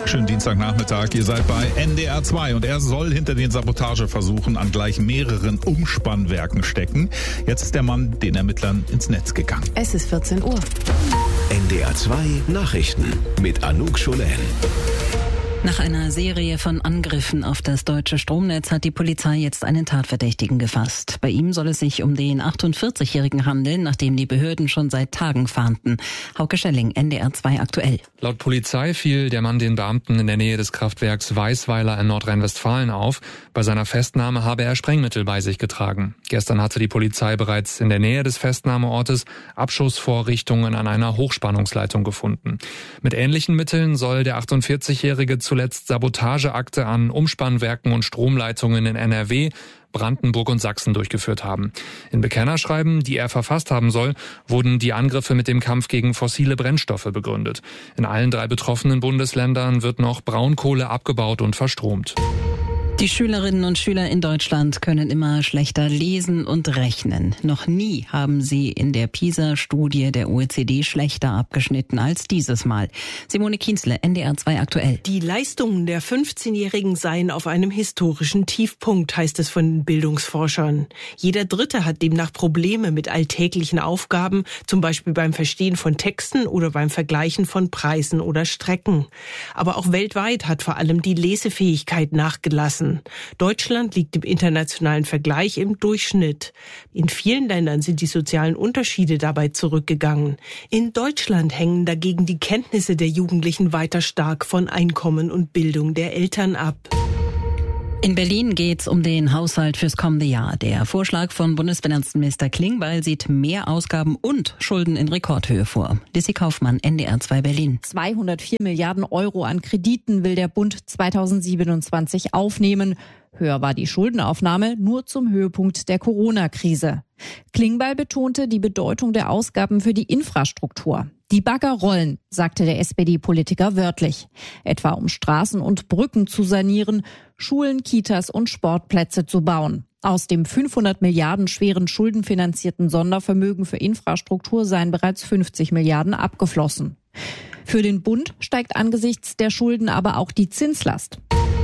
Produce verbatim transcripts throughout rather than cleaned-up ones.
Schönen Dienstagnachmittag, ihr seid bei N D R zwei und er soll hinter den Sabotageversuchen an gleich mehreren Umspannwerken stecken. Jetzt ist der Mann den Ermittlern ins Netz gegangen. Es ist vierzehn Uhr. N D R zwei Nachrichten mit Anouk Scholen. Nach einer Serie von Angriffen auf das deutsche Stromnetz hat die Polizei jetzt einen Tatverdächtigen gefasst. Bei ihm soll es sich um den achtundvierzigjährigen handeln, nachdem die Behörden schon seit Tagen fahnden. Hauke Schelling, N D R zwei aktuell. Laut Polizei fiel der Mann den Beamten in der Nähe des Kraftwerks Weißweiler in Nordrhein-Westfalen auf. Bei seiner Festnahme habe er Sprengmittel bei sich getragen. Gestern hatte die Polizei bereits in der Nähe des Festnahmeortes Abschussvorrichtungen an einer Hochspannungsleitung gefunden. Mit ähnlichen Mitteln soll der achtundvierzigjährige zuletzt Sabotageakte an Umspannwerken und Stromleitungen in N R W, Brandenburg und Sachsen durchgeführt haben. In Bekennerschreiben, die er verfasst haben soll, wurden die Angriffe mit dem Kampf gegen fossile Brennstoffe begründet. In allen drei betroffenen Bundesländern wird noch Braunkohle abgebaut und verstromt. Die Schülerinnen und Schüler in Deutschland können immer schlechter lesen und rechnen. Noch nie haben sie in der PISA-Studie der O E C D schlechter abgeschnitten als dieses Mal. Simone Kienzle, N D R zwei aktuell. Die Leistungen der fünfzehnjährigen seien auf einem historischen Tiefpunkt, heißt es von den Bildungsforschern. Jeder Dritte hat demnach Probleme mit alltäglichen Aufgaben, zum Beispiel beim Verstehen von Texten oder beim Vergleichen von Preisen oder Strecken. Aber auch weltweit hat vor allem die Lesefähigkeit nachgelassen. Deutschland liegt im internationalen Vergleich im Durchschnitt. In vielen Ländern sind die sozialen Unterschiede dabei zurückgegangen. In Deutschland hängen dagegen die Kenntnisse der Jugendlichen weiter stark von Einkommen und Bildung der Eltern ab. In Berlin geht's um den Haushalt fürs kommende Jahr. Der Vorschlag von Bundesfinanzminister Klingbeil sieht mehr Ausgaben und Schulden in Rekordhöhe vor. Lissy Kaufmann, N D R zwei Berlin. zweihundertvier Milliarden Euro an Krediten will der Bund zweitausendsiebenundzwanzig aufnehmen. Höher war die Schuldenaufnahme nur zum Höhepunkt der Corona-Krise. Klingbeil betonte die Bedeutung der Ausgaben für die Infrastruktur. Die Bagger rollen, sagte der S P D-Politiker wörtlich. Etwa um Straßen und Brücken zu sanieren, Schulen, Kitas und Sportplätze zu bauen. Aus dem fünfhundert Milliarden schweren schuldenfinanzierten Sondervermögen für Infrastruktur seien bereits fünfzig Milliarden abgeflossen. Für den Bund steigt angesichts der Schulden aber auch die Zinslast.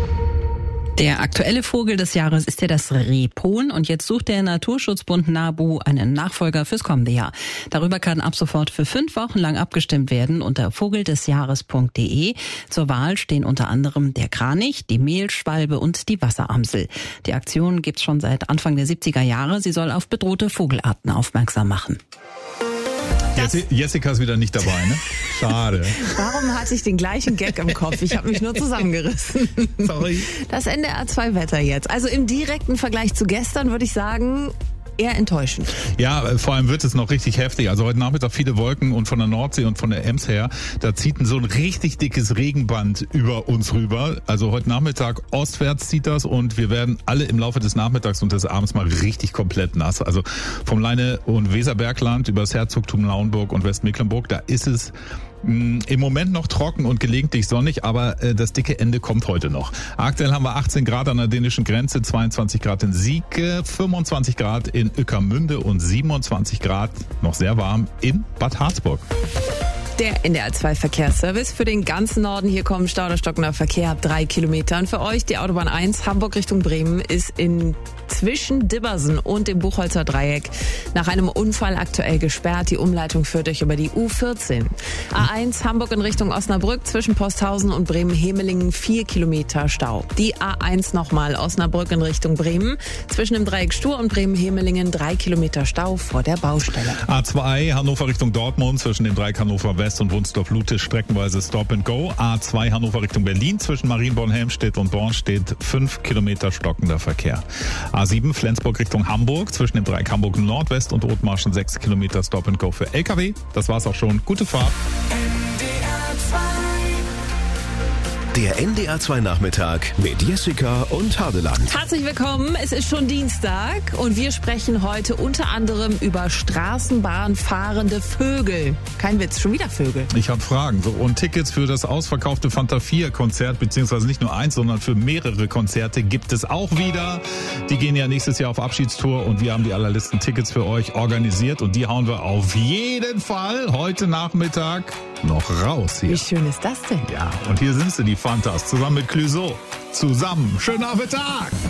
Der aktuelle Vogel des Jahres ist ja das Rebhuhn und jetzt sucht der Naturschutzbund NABU einen Nachfolger fürs kommende Jahr. Darüber kann ab sofort für fünf Wochen lang abgestimmt werden unter vogeldesjahres punkt de. Zur Wahl stehen unter anderem der Kranich, die Mehlschwalbe und die Wasseramsel. Die Aktion gibt's schon seit Anfang der siebziger Jahre. Sie soll auf bedrohte Vogelarten aufmerksam machen. Jetzt, Jessica ist wieder nicht dabei, ne? Schade. Warum hatte ich den gleichen Gag im Kopf? Ich habe mich nur zusammengerissen. Sorry. Das N D R zwei Wetter jetzt. Also im direkten Vergleich zu gestern würde ich sagen, eher enttäuschend. Ja, vor allem wird es noch richtig heftig. Also heute Nachmittag viele Wolken und von der Nordsee und von der Ems her, da zieht so ein richtig dickes Regenband über uns rüber. Also heute Nachmittag ostwärts zieht das und wir werden alle im Laufe des Nachmittags und des Abends mal richtig komplett nass. Also vom Leine- und Weserbergland über das Herzogtum Lauenburg und Westmecklenburg, da ist es im Moment noch trocken und gelegentlich sonnig, aber äh, das dicke Ende kommt heute noch. Aktuell haben wir achtzehn Grad an der dänischen Grenze, zweiundzwanzig Grad in Sieke, fünfundzwanzig Grad in Ueckermünde und siebenundzwanzig Grad, noch sehr warm, in Bad Harzburg. Der N D R zwei Verkehrsservice für den ganzen Norden. Hier kommen Stau oder stockender Verkehr ab drei Kilometern. Für euch die Autobahn eins Hamburg Richtung Bremen ist in zwischen Dibbersen und dem Buchholzer Dreieck nach einem Unfall aktuell gesperrt. Die Umleitung führt euch über die U vierzehn. A eins Hamburg in Richtung Osnabrück zwischen Posthausen und Bremen-Hemelingen vier Kilometer Stau. Die A eins nochmal Osnabrück in Richtung Bremen zwischen dem Dreieck Stur und Bremen-Hemelingen drei Kilometer Stau vor der Baustelle. A zwei Hannover Richtung Dortmund zwischen dem Dreieck Hannover West und Wunsdorf-Lute streckenweise Stop and Go. A zwei Hannover Richtung Berlin zwischen Marienborn-Helmstedt und Bornstedt fünf Kilometer stockender Verkehr. A sieben Flensburg Richtung Hamburg zwischen dem Dreieck Hamburg Nordwest und Othmarschen sechs Kilometer Stop and Go für L K W. Das war's auch schon. Gute Fahrt. Der N D R zwei Nachmittag mit Jessica und Hadeland. Herzlich willkommen, es ist schon Dienstag und wir sprechen heute unter anderem über straßenbahnfahrende Vögel. Kein Witz, schon wieder Vögel. Ich habe Fragen. So, und Tickets für das ausverkaufte Fanta vier Konzert, beziehungsweise nicht nur eins, sondern für mehrere Konzerte gibt es auch wieder. Die gehen ja nächstes Jahr auf Abschiedstour und wir haben die allerletzten Tickets für euch organisiert und die hauen wir auf jeden Fall heute Nachmittag noch raus hier. Wie schön ist das denn? Ja, und hier sind sie, die Fantas, zusammen mit Clouseau. Zusammen. Schönen Nachmittag!